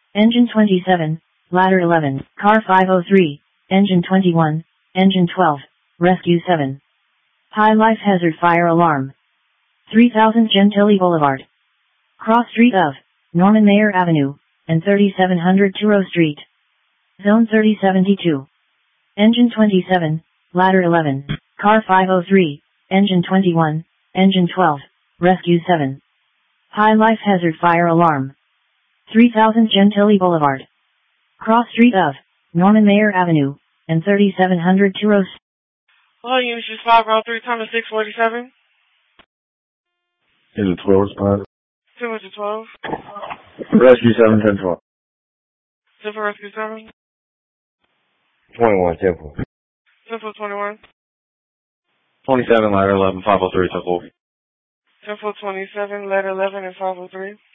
Engine 27, Ladder 11, Car 503, Engine 21, Engine 12, Rescue 7. High Life Hazard Fire Alarm. 3000 Gentilly Boulevard. Cross Street of Norman Mayer Avenue, and 3700 Turo Street. Zone 3072. Engine 27, Ladder 11, Car 503, Engine 21, Engine 12, Rescue 7. High Life Hazard Fire Alarm. 3000 Gentilly Boulevard. Cross Street of Norman Mayer Avenue, and 3700 Turo Street. Hello, Unit 503, time is 6:47. Is it 12 respond? 2 to 12. Rescue 7, 10, 12. 10 for Rescue 7. 21, 10, 4. 10 for 21. 27, ladder 11, 503, 10, 4. 10 for 27, letter 11 and 503.